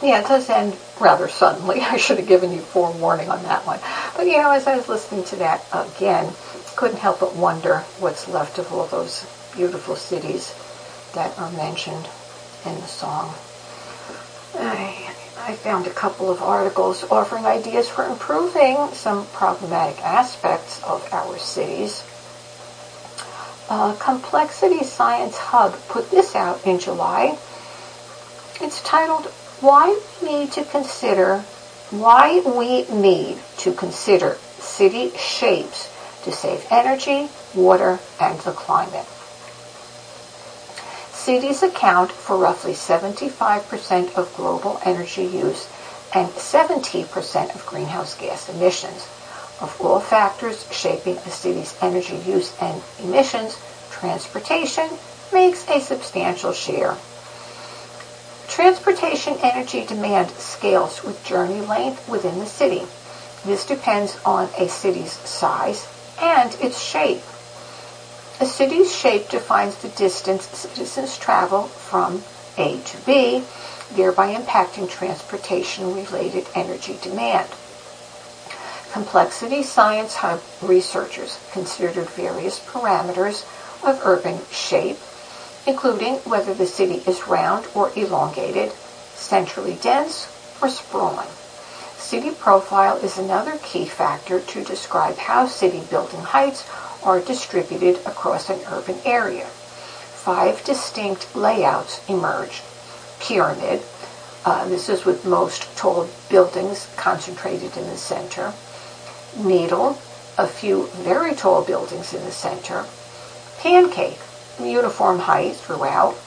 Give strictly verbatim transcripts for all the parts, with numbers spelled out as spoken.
Yeah, it does end rather suddenly. I should have given you forewarning on that one. But, you know, as I was listening to that again, couldn't help but wonder what's left of all those beautiful cities that are mentioned in the song. I, I found a couple of articles offering ideas for improving some problematic aspects of our cities. Uh, Complexity Science Hub put this out in July. It's titled, Why We Need to Consider Why We Need to Consider City Shapes to Save Energy, Water, and the Climate. Cities account for roughly seventy-five percent of global energy use and seventy percent of greenhouse gas emissions. Of all factors shaping a city's energy use and emissions, transportation makes a substantial share. Transportation energy demand scales with journey length within the city. This depends on a city's size and its shape. A city's shape defines the distance citizens travel from A to B, thereby impacting transportation-related energy demand. Complexity Science Hub researchers considered various parameters of urban shape, including whether the city is round or elongated, centrally dense, or sprawling. City profile is another key factor to describe how city building heights are distributed across an urban area. Five distinct layouts emerge. Pyramid, uh, this is with most tall buildings concentrated in the center. Needle, a few very tall buildings in the center. Pancake, uniform height throughout.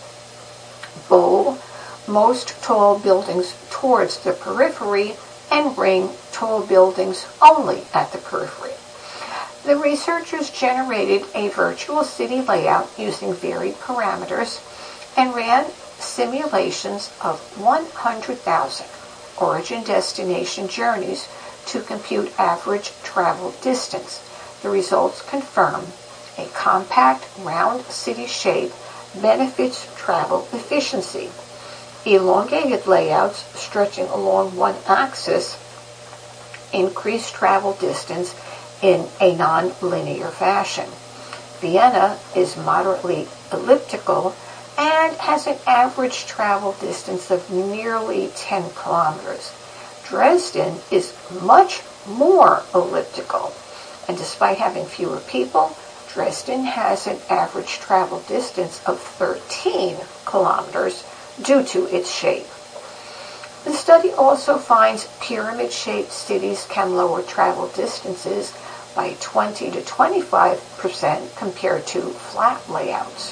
Bowl, most tall buildings towards the periphery, and ring, tall buildings only at the periphery. The researchers generated a virtual city layout using varied parameters and ran simulations of one hundred thousand origin-destination journeys to compute average travel distance. The results confirm a compact, round city shape benefits travel efficiency. Elongated layouts stretching along one axis increase travel distance in a non-linear fashion. Vienna is moderately elliptical and has an average travel distance of nearly ten kilometers. Dresden is much more elliptical, and despite having fewer people, Dresden has an average travel distance of thirteen kilometers due to its shape. The study also finds pyramid-shaped cities can lower travel distances by twenty to twenty-five percent compared to flat layouts.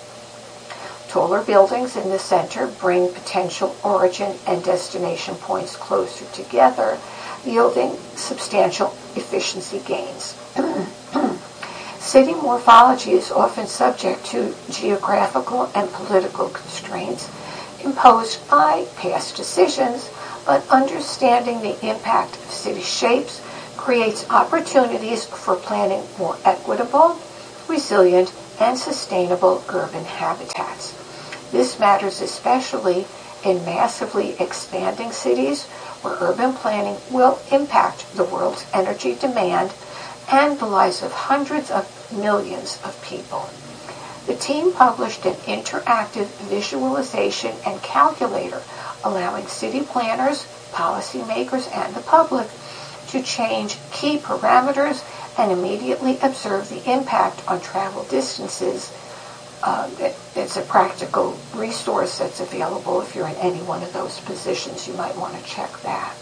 Taller buildings in the center bring potential origin and destination points closer together, yielding substantial efficiency gains. City morphology is often subject to geographical and political constraints imposed by past decisions, but understanding the impact of city shapes creates opportunities for planning more equitable, resilient, and sustainable urban habitats. This matters especially in massively expanding cities where urban planning will impact the world's energy demand and the lives of hundreds of millions of people. The team published an interactive visualization and calculator allowing city planners, policymakers, and the public to change key parameters and immediately observe the impact on travel distances. Uh, it, it's a practical resource that's available if you're in any one of those positions. You might want to check that.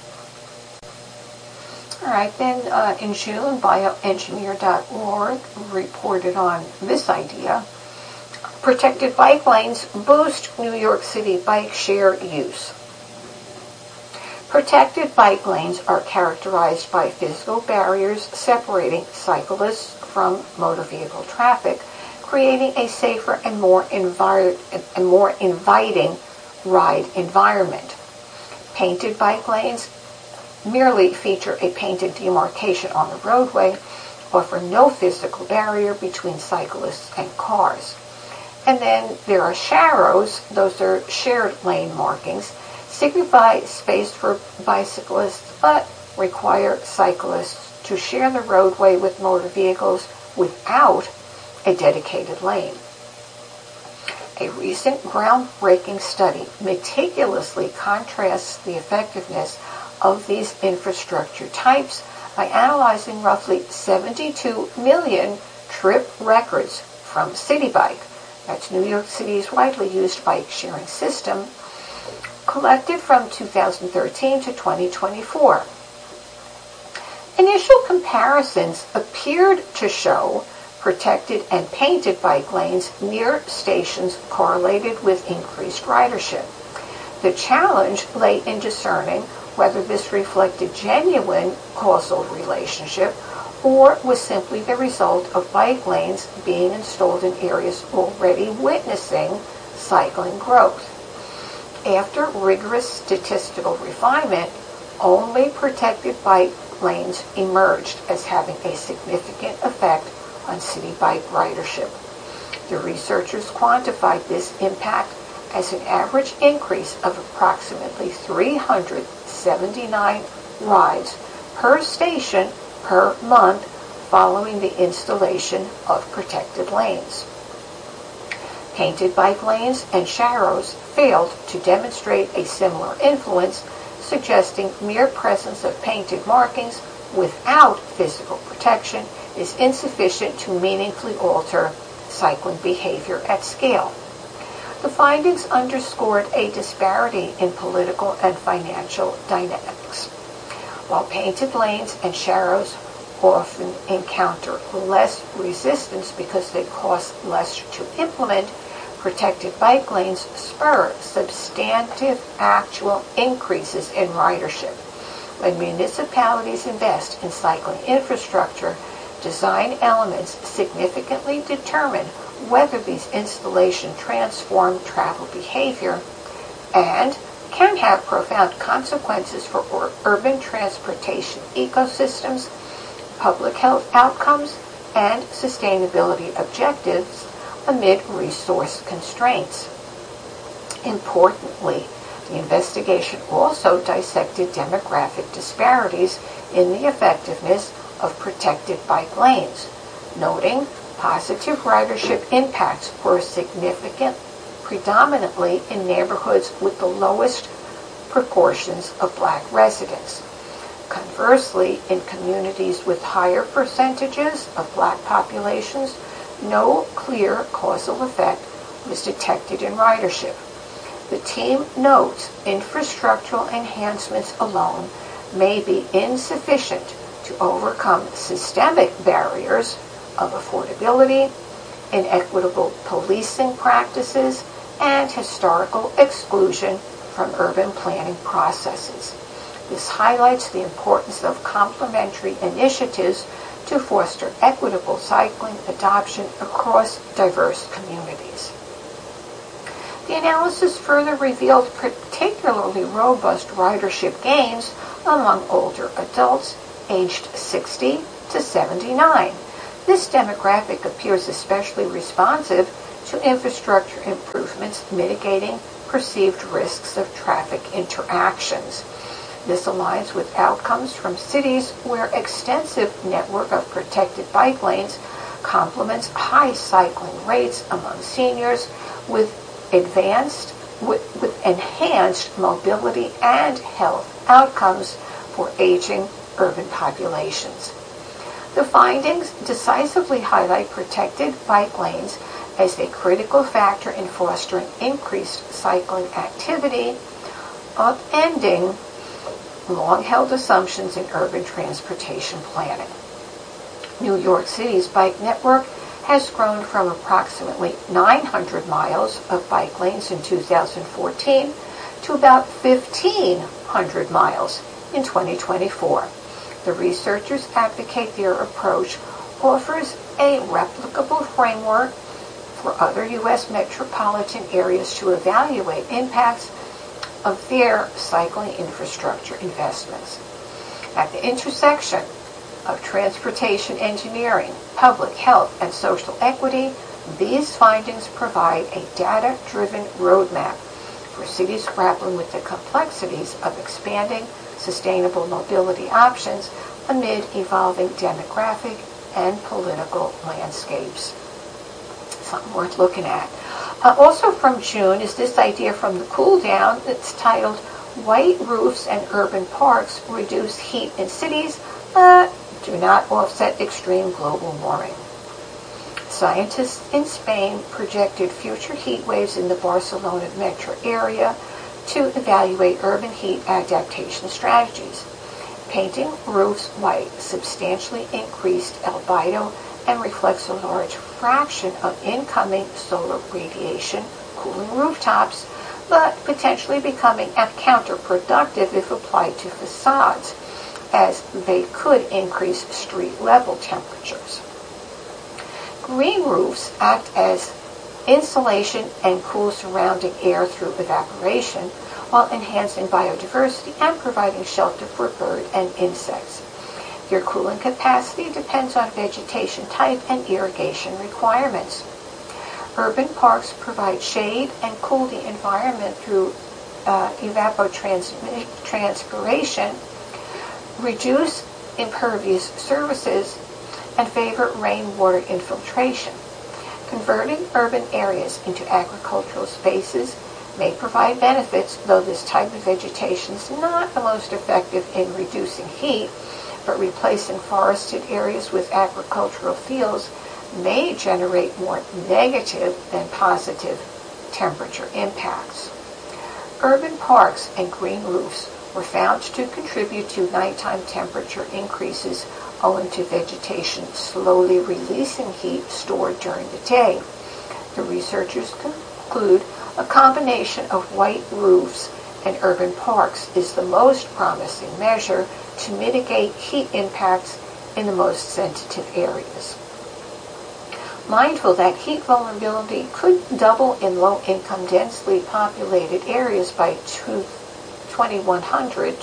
All right, then uh, in June, bioengineer dot org reported on this idea. Protected bike lanes boost New York City bike share use. Protected bike lanes are characterized by physical barriers separating cyclists from motor vehicle traffic, creating a safer and more, envir- and more inviting ride environment. Painted bike lanes merely feature a painted demarcation on the roadway, offer no physical barrier between cyclists and cars. And then there are sharrows, those are shared lane markings, signify space for bicyclists but require cyclists to share the roadway with motor vehicles without a dedicated lane. A recent groundbreaking study meticulously contrasts the effectiveness of these infrastructure types by analyzing roughly seventy-two million trip records from Citybike, that's New York City's widely used bike-sharing system, collected from two thousand thirteen to twenty twenty-four. Initial comparisons appeared to show protected and painted bike lanes near stations correlated with increased ridership. The challenge lay in discerning whether this reflected genuine causal relationship or was simply the result of bike lanes being installed in areas already witnessing cycling growth. After rigorous statistical refinement, only protected bike lanes emerged as having a significant effect on city bike ridership. The researchers quantified this impact as an average increase of approximately three hundred seventy-nine rides per station per month following the installation of protected lanes. Painted bike lanes and sharrows failed to demonstrate a similar influence, suggesting mere presence of painted markings without physical protection is insufficient to meaningfully alter cycling behavior at scale. The findings underscored a disparity in political and financial dynamics. While painted lanes and sharrows often encounter less resistance because they cost less to implement, protected bike lanes spur substantive actual increases in ridership. When municipalities invest in cycling infrastructure, design elements significantly determine whether these installations transform travel behavior and can have profound consequences for ur- urban transportation ecosystems, public health outcomes, and sustainability objectives amid resource constraints. Importantly, the investigation also dissected demographic disparities in the effectiveness of protected bike lanes, noting positive ridership impacts were significant predominantly in neighborhoods with the lowest proportions of black residents. Conversely, in communities with higher percentages of black populations, no clear causal effect was detected in ridership. The team notes infrastructural enhancements alone may be insufficient to overcome systemic barriers of affordability, inequitable policing practices, and historical exclusion from urban planning processes. This highlights the importance of complementary initiatives to foster equitable cycling adoption across diverse communities. The analysis further revealed particularly robust ridership gains among older adults aged sixty to seventy-nine. This demographic appears especially responsive to infrastructure improvements mitigating perceived risks of traffic interactions. This aligns with outcomes from cities where extensive network of protected bike lanes complements high cycling rates among seniors with advanced with, with enhanced mobility and health outcomes for aging urban populations. The findings decisively highlight protected bike lanes as a critical factor in fostering increased cycling activity, upending long-held assumptions in urban transportation planning. New York City's bike network has grown from approximately nine hundred miles of bike lanes in two thousand fourteen to about fifteen hundred miles in twenty twenty-four. The researchers advocate their approach offers a replicable framework for other U S metropolitan areas to evaluate impacts of their cycling infrastructure investments. At the intersection of transportation engineering, public health, and social equity, these findings provide a data-driven roadmap for cities grappling with the complexities of expanding sustainable mobility options amid evolving demographic and political landscapes. Something worth looking at. Uh, also from June is this idea from the Cool Down that's titled White Roofs and Urban Parks Reduce Heat in Cities, but do not offset extreme global warming. Scientists in Spain projected future heat waves in the Barcelona metro area to evaluate urban heat adaptation strategies. Painting roofs white substantially increased albedo and reflects a large fraction of incoming solar radiation, cooling rooftops, but potentially becoming counterproductive if applied to facades, as they could increase street level temperatures. Green roofs act as insulation and cool surrounding air through evaporation, while enhancing biodiversity and providing shelter for bird and insects. Their cooling capacity depends on vegetation type and irrigation requirements. Urban parks provide shade and cool the environment through uh, evapotranspiration, reduce impervious surfaces, and favor rainwater infiltration. Converting urban areas into agricultural spaces may provide benefits, though this type of vegetation is not the most effective in reducing heat, but replacing forested areas with agricultural fields may generate more negative than positive temperature impacts. Urban parks and green roofs were found to contribute to nighttime temperature increases owing to vegetation slowly releasing heat stored during the day. The researchers conclude a combination of white roofs and urban parks is the most promising measure to mitigate heat impacts in the most sensitive areas. Mindful that heat vulnerability could double in low-income, densely populated areas by twenty-one hundred,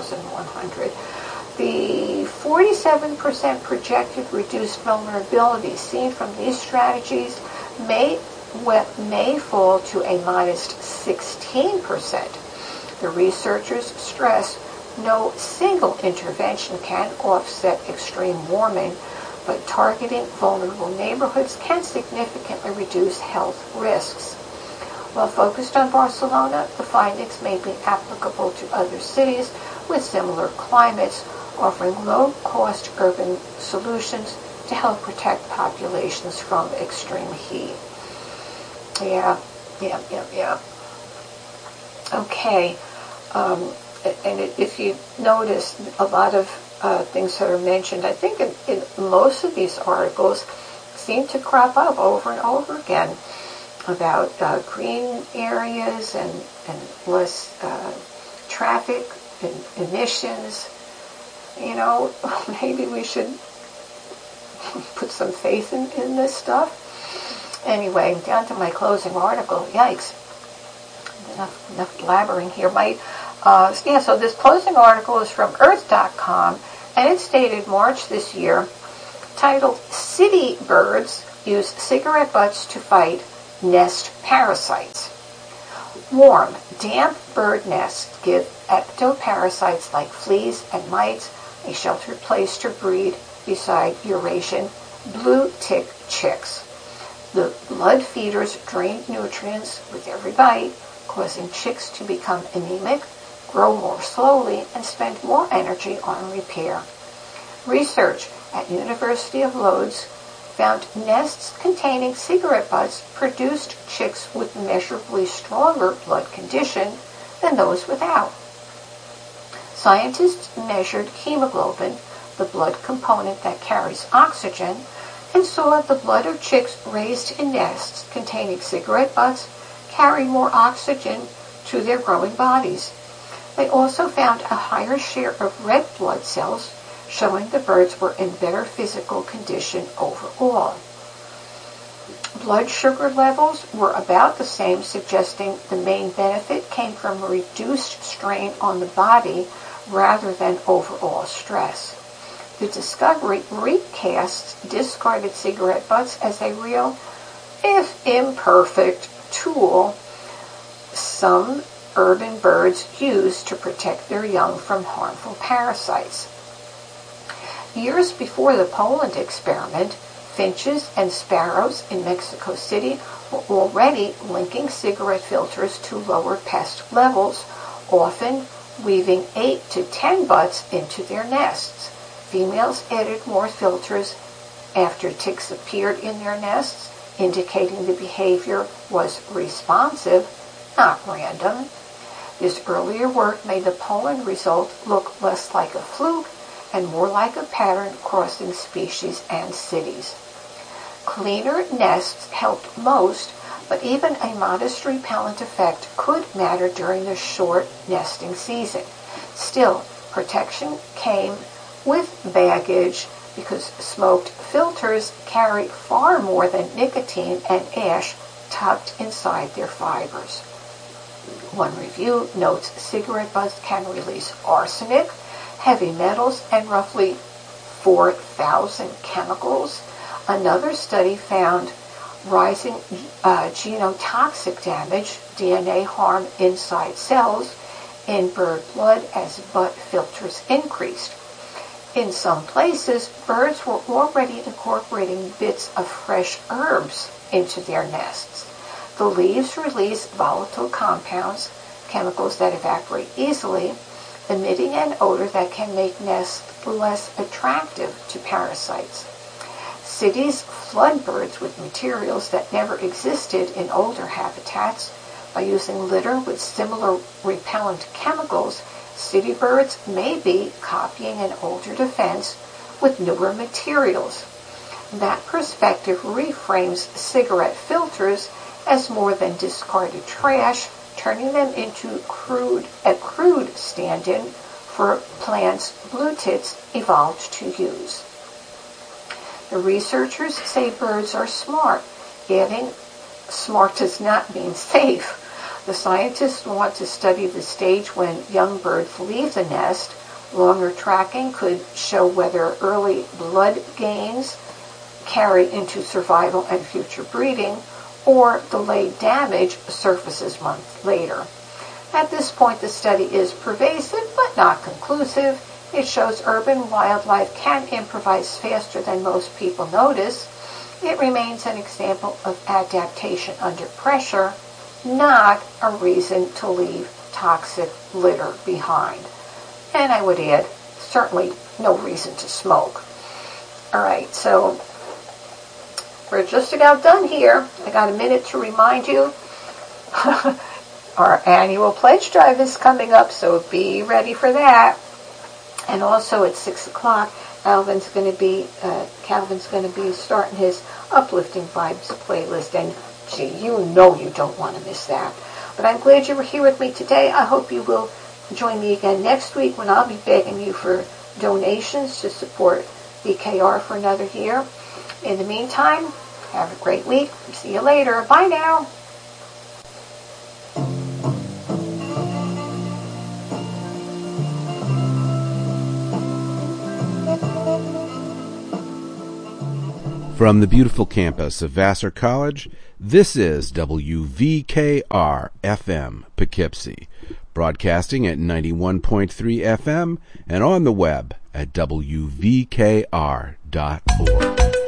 the forty-seven percent projected reduced vulnerability seen from these strategies may, may fall to a modest sixteen percent. The researchers stress no single intervention can offset extreme warming, but targeting vulnerable neighborhoods can significantly reduce health risks. While focused on Barcelona, the findings may be applicable to other cities with similar climates, offering low-cost urban solutions to help protect populations from extreme heat. Yeah, yeah, yeah, yeah. Okay. Um, and if you notice, a lot of uh, things that are mentioned, I think in, in most of these articles seem to crop up over and over again about uh, green areas and, and less uh, traffic and emissions. You know, maybe we should put some faith in, in this stuff. Anyway, down to my closing article. Yikes. Enough, enough blabbering here. My, uh, yeah, so this closing article is from earth dot com, and it's dated March this year, titled City Birds Use Cigarette Butts to Fight Nest Parasites. Warm, damp bird nests give ectoparasites like fleas and mites a sheltered place to breed beside Eurasian blue tick chicks. The blood feeders drain nutrients with every bite, causing chicks to become anemic, grow more slowly, and spend more energy on repair. Research at University of Lodz found nests containing cigarette butts produced chicks with measurably stronger blood condition than those without. Scientists measured hemoglobin, the blood component that carries oxygen, and saw the blood of chicks raised in nests containing cigarette butts carry more oxygen to their growing bodies. They also found a higher share of red blood cells, showing the birds were in better physical condition overall. Blood sugar levels were about the same, suggesting the main benefit came from a reduced strain on the body rather than overall stress. The discovery recasts discarded cigarette butts as a real, if imperfect, tool some urban birds use to protect their young from harmful parasites. Years before the Poland experiment, finches and sparrows in Mexico City were already linking cigarette filters to lower pest levels, often weaving eight to ten butts into their nests. Females added more filters after ticks appeared in their nests, indicating the behavior was responsive, not random. This earlier work made the Poland result look less like a fluke and more like a pattern crossing species and cities. Cleaner nests helped most, but even a modest repellent effect could matter during the short nesting season. Still, protection came with baggage because smoked filters carry far more than nicotine and ash tucked inside their fibers. One review notes cigarette butts can release arsenic, heavy metals, and roughly four thousand chemicals. Another study found rising uh, genotoxic damage, D N A harm inside cells, in bird blood as butt filters increased. In some places, birds were already incorporating bits of fresh herbs into their nests. The leaves release volatile compounds, chemicals that evaporate easily, emitting an odor that can make nests less attractive to parasites. Cities flood birds with materials that never existed in older habitats. By using litter with similar repellent chemicals, city birds may be copying an older defense with newer materials. That perspective reframes cigarette filters as more than discarded trash, turning them into crude, a crude stand-in for plants blue tits evolved to use. The researchers say birds are smart. Adding smart does not mean safe. The scientists want to study the stage when young birds leave the nest. Longer tracking could show whether early blood gains carry into survival and future breeding, or delayed damage surfaces months later. At this point, the study is pervasive but not conclusive. It shows urban wildlife can improvise faster than most people notice. It remains an example of adaptation under pressure, not a reason to leave toxic litter behind. And I would add, certainly no reason to smoke. All right, so we're just about done here. I got a minute to remind you. Our annual pledge drive is coming up, so be ready for that. And also at six o'clock, Alvin's going to be, uh, Calvin's going to be starting his Uplifting Vibes playlist. And gee, you know you don't want to miss that. But I'm glad you were here with me today. I hope you will join me again next week when I'll be begging you for donations to support B K R for another year. In the meantime, have a great week. See you later. Bye now. From the beautiful campus of Vassar College, this is W V K R F M Poughkeepsie, broadcasting at ninety-one point three F M and on the web at W V K R dot org.